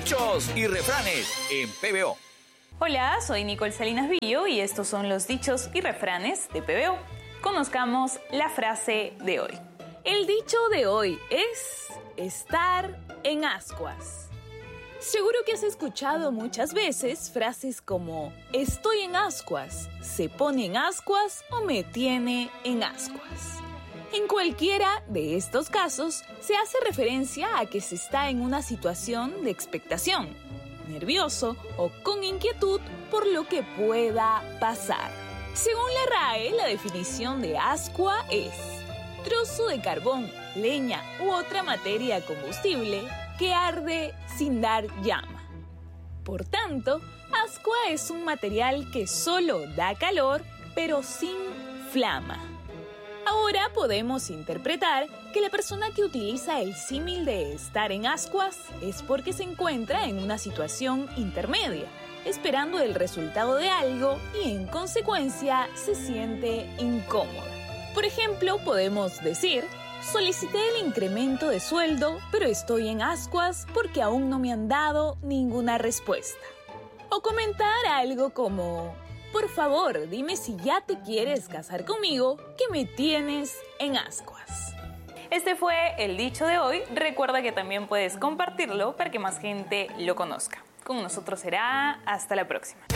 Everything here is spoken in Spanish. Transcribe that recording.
Dichos y refranes en PBO. Hola, soy Nicole Salinas Villo y estos son los dichos y refranes de PBO. Conozcamos la frase de hoy. El dicho de hoy es estar en ascuas. Seguro que has escuchado muchas veces frases como estoy en ascuas, se pone en ascuas o me tiene en ascuas. En cualquiera de estos casos se hace referencia a que se está en una situación de expectación, nervioso o con inquietud por lo que pueda pasar. Según la RAE, la definición de ascua es trozo de carbón, leña u otra materia combustible que arde sin dar llama. Por tanto, ascua es un material que solo da calor, pero sin flama. Ahora podemos interpretar que la persona que utiliza el símil de estar en ascuas es porque se encuentra en una situación intermedia, esperando el resultado de algo y en consecuencia se siente incómoda. Por ejemplo, podemos decir, solicité el incremento de sueldo, pero estoy en ascuas porque aún no me han dado ninguna respuesta. O comentar algo como, por favor, dime si ya te quieres casar conmigo, que me tienes en ascuas. Este fue el dicho de hoy. Recuerda que también puedes compartirlo para que más gente lo conozca. Con nosotros será hasta la próxima.